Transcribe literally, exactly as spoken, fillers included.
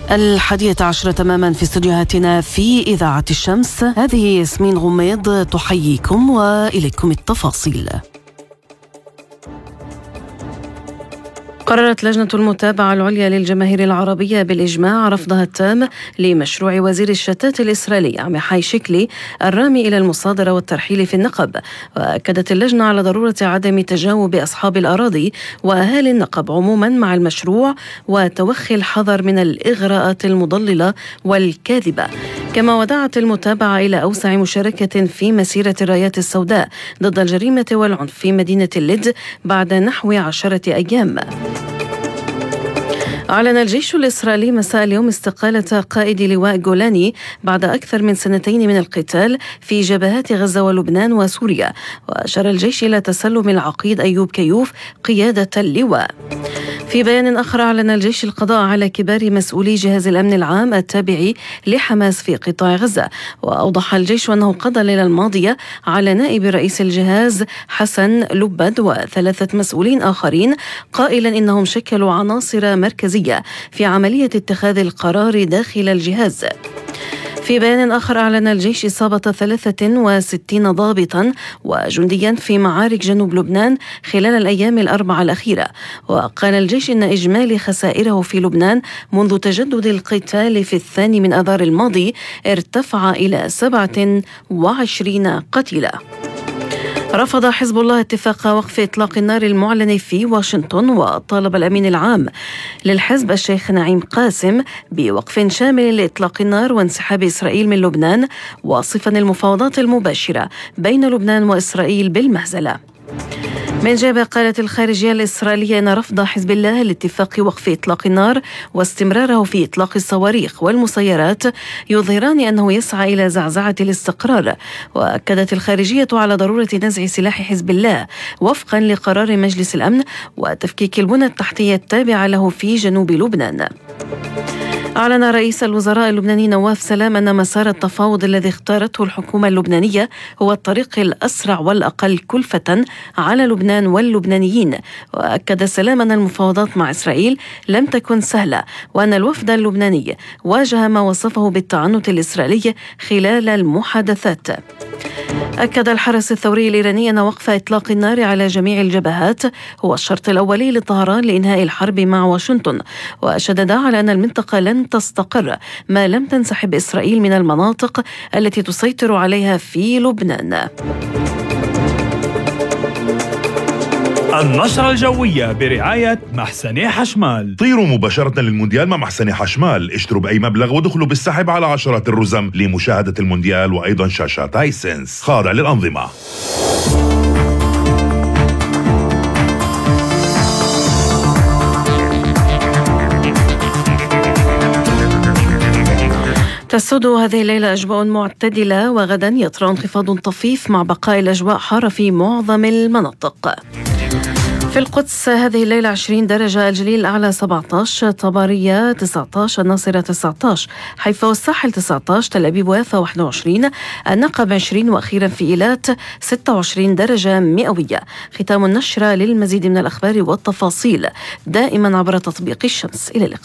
الحادية عشرة تماما في استديوهاتنا في إذاعة الشمس. هذه ياسمين غميض تحييكم وإليكم التفاصيل. قررت لجنة المتابعة العليا للجماهير العربية بالإجماع رفضها التام لمشروع وزير الشتات الإسرائيلي عميحاي شكلي الرامي إلى المصادرة والترحيل في النقب. وأكدت اللجنة على ضرورة عدم تجاوب أصحاب الأراضي وأهالي النقب عموما مع المشروع وتوخي الحذر من الإغراءات المضللة والكاذبة. كما ودعت المتابعة إلى أوسع مشاركة في مسيرة الرايات السوداء ضد الجريمة والعنف في مدينة اللد بعد نحو عشرة أيام. أعلن الجيش الإسرائيلي مساء اليوم استقالة قائد لواء جولاني بعد أكثر من سنتين من القتال في جبهات غزة ولبنان وسوريا. وأشار الجيش إلى تسلم العقيد أيوب كيوف قيادة اللواء. في بيان آخر أعلن الجيش القضاء على كبار مسؤولي جهاز الأمن العام التابع لحماس في قطاع غزة. وأوضح الجيش أنه قضى الليلة الماضية على نائب رئيس الجهاز حسن لبد وثلاثة مسؤولين آخرين قائلا إنهم شكلوا عناصر مركزية في عملية اتخاذ القرار داخل الجهاز. في بيان آخر أعلن الجيش إصابة ثلاثة وستين ضابطا وجنديا في معارك جنوب لبنان خلال الأيام الأربعة الأخيرة. وقال الجيش إن إجمالي خسائره في لبنان منذ تجدد القتال في الثاني من آذار الماضي ارتفع إلى سبعة وعشرين قتيلا. رفض حزب الله اتفاق وقف إطلاق النار المعلن في واشنطن. وطالب الأمين العام للحزب الشيخ نعيم قاسم بوقف شامل لإطلاق النار وانسحاب إسرائيل من لبنان واصفا المفاوضات المباشرة بين لبنان وإسرائيل بالمهزلة. من جانبه قالت الخارجية الإسرائيلية أن رفض حزب الله لاتفاق وقف إطلاق النار واستمراره في إطلاق الصواريخ والمسيرات يظهران أنه يسعى إلى زعزعة الاستقرار. وأكدت الخارجية على ضرورة نزع سلاح حزب الله وفقا لقرار مجلس الأمن وتفكيك البنى التحتية التابعة له في جنوب لبنان. أعلن رئيس الوزراء اللبناني نواف سلام أن مسار التفاوض الذي اختارته الحكومة اللبنانية هو الطريق الأسرع والأقل كلفة على لبنان واللبنانيين. وأكد سلام أن المفاوضات مع إسرائيل لم تكن سهلة وأن الوفد اللبناني واجه ما وصفه بالتعنت الإسرائيلي خلال المحادثات. أكد الحرس الثوري الإيراني أن وقف إطلاق النار على جميع الجبهات هو الشرط الأولي لطهران لإنهاء الحرب مع واشنطن. وشدد على أن المنطقة لن تستقر ما لم تنسحب إسرائيل من المناطق التي تسيطر عليها في لبنان. النشرة الجوية برعاية محسني حشمال. طيروا مباشرة للمونديال مع محسني حشمال، اشتروا بأي مبلغ ودخلوا بالسحب على عشرات الرزم لمشاهدة المونديال وأيضا شاشات هايسنس خاضع للأنظمة. تسود هذه الليلة أجواء معتدلة وغدا يطرأ انخفاض طفيف مع بقاء الأجواء حارة في معظم المناطق. في القدس هذه الليلة عشرين درجة، الجليل الأعلى سبعة عشر، طبرية تسعة عشر، الناصرة تسعة عشر، حيفا والساحل تسعة عشر، تل أبيب ويافا واحد وعشرين، النقب عشرين، وأخيرا في إيلات ستة وعشرين درجة مئوية. ختام النشرة. للمزيد من الأخبار والتفاصيل دائما عبر تطبيق الشمس. إلى اللقاء.